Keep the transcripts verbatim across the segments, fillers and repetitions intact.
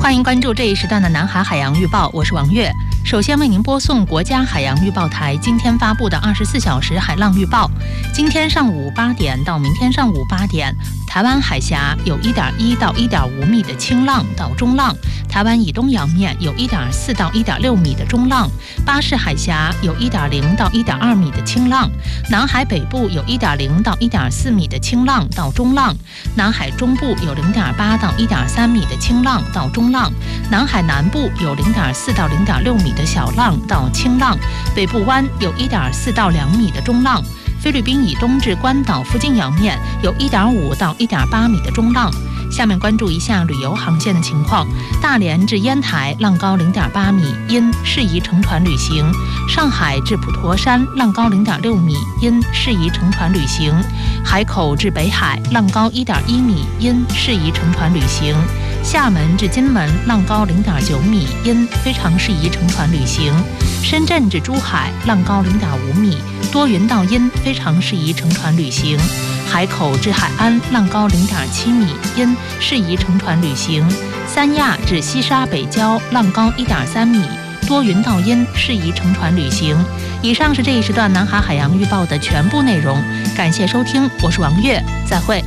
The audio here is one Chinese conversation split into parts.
欢迎关注这一时段的南海海洋预报，我是王悦。首先为您播送国家海洋预报台今天发布的二十四小时海浪预报。今天上午八点到明天上午八点，台湾海峡有 一点一到一点五米的轻浪到中浪，台湾以东洋面有 一点四到一点六米的中浪，巴士海峡有 一点零到一点二米的轻浪，南海北部有 一点零到一点四米的轻浪到中浪，南海中部有 零点八到一点三米的轻浪到中浪，南海南部有 零点四到零点六米的小浪到轻浪，北部湾有 一点四到两米的中浪，菲律宾以东至关岛附近洋面有 一点五到一点八米的中浪。下面关注一下旅游航线的情况。大连至烟台浪高 零点八米，因适宜乘船旅行；上海至普陀山浪高 零点六米，因适宜乘船旅行；海口至北海浪高 一点一米，因适宜乘船旅行；厦门至金门浪高 零点九米，因非常适宜乘船旅行；深圳至珠海浪高 零点五米，多云到阴，非常适宜乘船旅行；海口至海安浪高 零点七米，因适宜乘船旅行；三亚至西沙北礁浪高 一点三米，多云到阴，适宜乘船旅行。以上是这一时段南海海洋预报的全部内容，感谢收听，我是王悦，再会。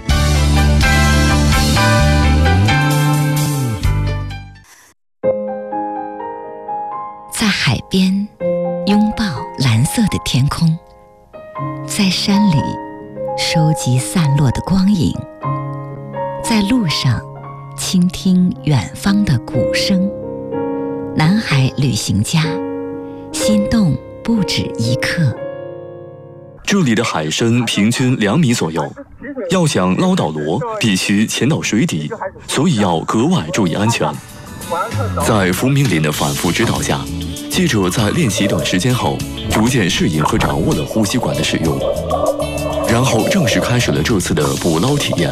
在海边拥抱蓝色的天空，在山里收集散落的光影，在路上倾听远方的鼓声。南海旅行家，心动不止一刻。 这里的海深平均两米左右，要想捞到螺，必须潜到水底，所以要格外注意安全。在福明林的反复指导下，记者在练习一段时间后，逐渐适应和掌握了呼吸管的使用，然后正式开始了这次的捕捞体验。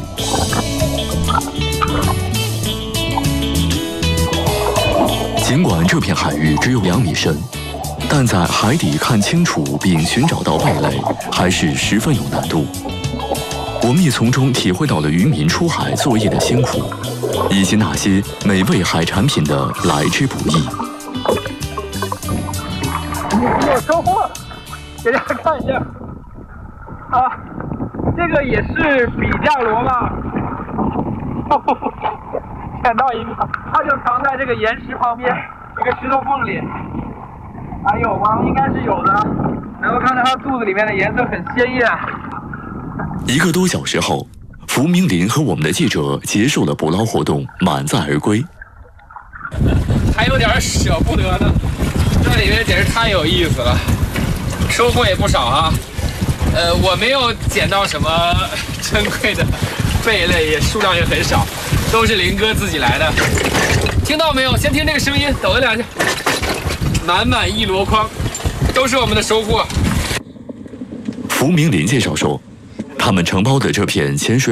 尽管这片海域只有两米深，但在海底看清楚并寻找到贝类，还是十分有难度。我们也从中体会到了渔民出海作业的辛苦，以及那些美味海产品的来之不易。 有收获，给大家看一下啊，这个也是比价螺吧？捡到一个，它就藏在这个岩石旁边一个石头缝里。还有吗？应该是有的，能够看到它肚子里面的颜色很鲜艳。 一个多小时后，福明林和我们的记者结束了捕捞活动，满载而归。 还有点舍不得呢，这里面简直太有意思了，收获也不少啊。呃，我没有捡到什么珍贵的贝类，也数量也很少，都是林哥自己来的。听到没有？先听这个声音，抖了两下，满满一箩筐，都是我们的收获。 福明林介绍说，他们承包的这片潜水